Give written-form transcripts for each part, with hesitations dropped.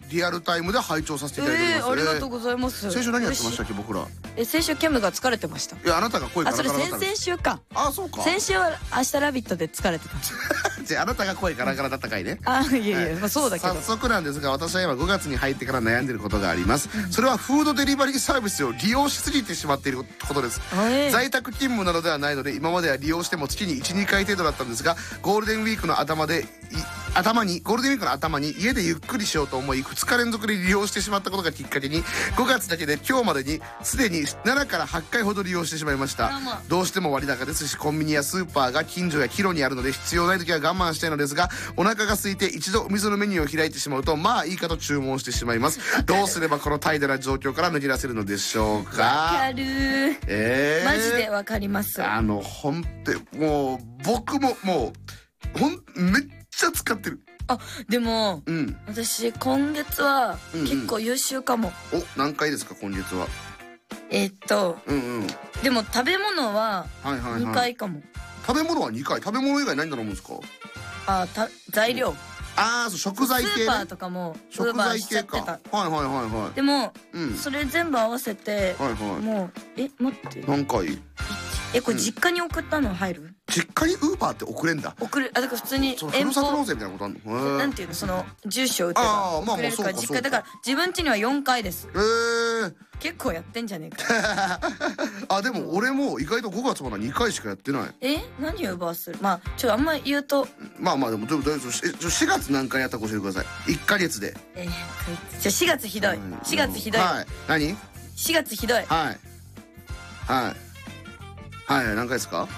リアルタイムで拝聴させていただいております。 ありがとうございます。 先週何やってましたっけ僕ら。 先週ケムが疲れてました。 いやあなたが声ガラガラだった。 それ先々週か。 あそうか。 先週は明日ラビットで疲れてた。 じゃああなたが声ガラガラだったかいね。 いやいや、まあそうだけど。 早速なんですが、私は今5月に入ってから悩んでいることがあります。それはフードデリバリーサービスを利用しすぎてしまっていることです。在宅勤務などではないので、今までは利用しても月に 1,2 回程度だったんですが、ゴールデンウィークの頭に家でゆっくりしようと思い2日連続で利用してしまったことがきっかけに、5月だけで今日までにすでに7から8回ほど利用してしまいました。どうしても割高ですし、コンビニやスーパーが近所や帰路にあるので必要ない時は我慢したいのですが、お腹が空いて一度お店のメニューを開いてしまうと、まあいいかと注文してしまいます。どうすればこの怠惰な状況から抜け出せるのでしょうか。 わかるマジでわかります。 ほんともう僕ももうめっちゃ使ってる。 でも、私今月は結構優秀かも。 何回ですか今月は。 でも食べ物は2回かも。 食べ物は2回。食べ物以外何頼むんですか。 材料。 そう食材系、 スーパーとかも食材系か。 でもそれ全部合わせてもう待って何回。 これ実家に送ったの入る。 実家にウーバーって送れんだ。 送る。だから普通にふるさと納税みたいなことあるの。 なんていうの、その住所を打てば送れるから実家だから、自分家には4回です。結構やってんじゃねえか。でも俺も意外と5月まだ2回しかやってない。 何をウーバーする。あんま言うとでも4月何回やったか教えてください。1ヶ月で。 じゃあ4月ひどい。4月ひどい。 何 ?4 月ひどい。 何回ですか。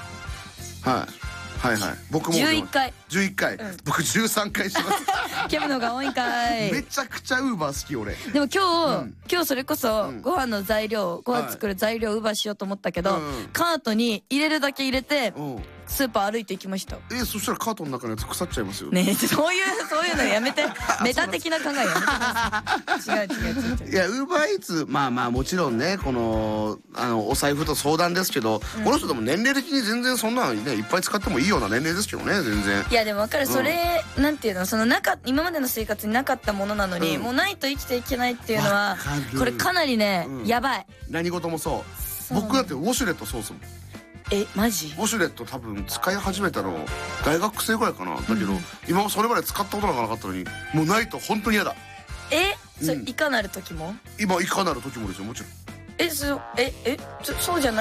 僕も 11回。 僕13回します。 ケムのが多いんかい。 めちゃくちゃウーバー好き俺。 でも今日それこそご飯の材料、ご飯作る材料ウーバーしようと思ったけど、カートに入れるだけ入れてスーパー歩いて行きました。 そしたらカートの中のやつ腐っちゃいますよね。そういうのやめて。メタ的な考えやめてください。違う。 いやウーバーイーツもちろんね、このお財布と相談ですけど、この人でも年齢的に全然そんなのねいっぱい使ってもいいような年齢ですけどね、全然。 いやでも分かる。それなんていうの、その今までの生活になかったものなのにもうないと生きていけないっていうのは、これかなりねやばい。 何事もそう。僕だってウォシュレットそうっすもん。 マジ。 ウォシュレット多分使い始めたの大学生ぐらいかな。だけど今それまで使ったことがなかったのに、もうないと本当に嫌だ。 それいかなる時も。 今いかなる時もですよ、もちろん。 そうじゃない。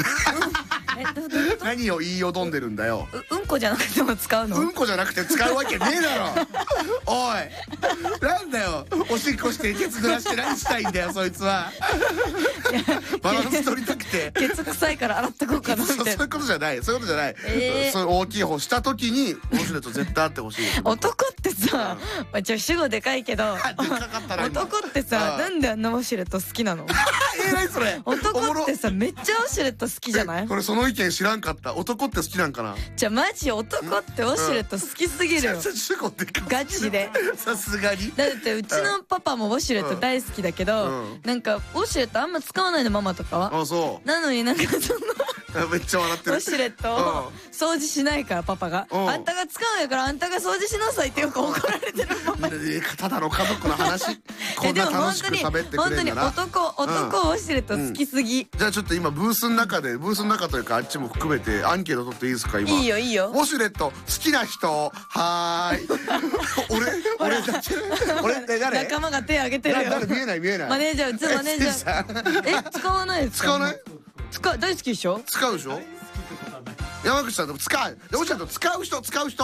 何を言いよどんでるんだよ。 うんこじゃなくても使うの。 うんこじゃなくて使うわけねえだろ。おいなんだよ、おしっこしてケツ濡らして何したいんだよそいつは。バランス取りたくてケツ臭いから洗ってこうかなみたいな。 そういうことじゃない。そういう大きい方した時にウォシュレット絶対あってほしい。 男ってさ、主語でかいけど男ってさ、なんであんなウォシュレット好きなの。 何それ。 男ってさめっちゃウォシュレット好きじゃない。 これその意見知らんかった。男って好きなんかな。 マジ男ってウォシュレット好きすぎるよ。ガチで。 さすがに。 だってうちのパパもウォシュレット大好きだけど、なんかウォシュレットあんま使わないの、ママとかは。なのになんかそのめっちゃ笑ってる。 ウォシュレットを掃除しないからパパが、あんたが使うんやからあんたが掃除しなさいってよく怒られてるママ。 ただの家族の話。こんな楽しく喋ってくれるんだな。 本当に男ウォシュレット好きすぎ。 じゃあちょっと今ブースの中というかあっちも含めてアンケート取っていいですか今。 いいよいいよ。 ウォシュレット好きな人はーい。俺誰。 仲間が手挙げてるよ。 見えないマネージャー、うちのマネージャー。使わないですか。 使わない。 大好きでしょ。 使うでしょ。山口さんでも使う。ウォシュレット使う人。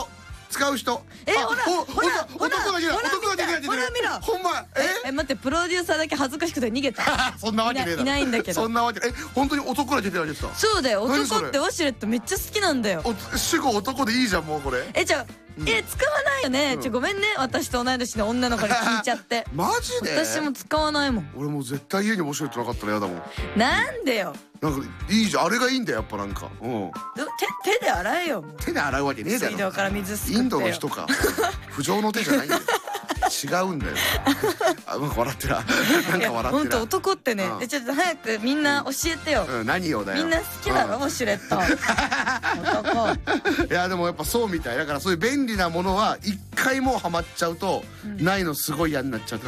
男が出てる。 ほら見ろ。 ほんま。 待って、プロデューサーだけ恥ずかしくて逃げた。 そんなわけねえだろ。 いないんだけど。 そんなわけ。本当に男が出てるわけですか。 そうだよ。男ってウォシュレットめっちゃ好きなんだよ。 主語男でいいじゃんもうこれ。 じゃあ使わないよね。ごめんね、私と同い年の女の子に聞いちゃって。 マジで。 私も使わないもん。 俺もう絶対家にウォシュレットなかったら嫌だもん。 なんでよ。 なんかいいじゃん、あれがいいんだよやっぱ。なんか手で洗えよ。 手で洗うわけねえだろ。 水道から水すくってよ。 インドの人か。不浄の手じゃないんだよ。違うんだよ。なんか笑ってる。なんか笑ってる。 本当男ってね。ちょっと早くみんな教えてよ。 何をだよ。 みんな好きだろウォシュレット。 男。いやでもやっぱそうみたいだから、そういう便利なものは一回もうハマっちゃうとないのすごい嫌になっちゃう。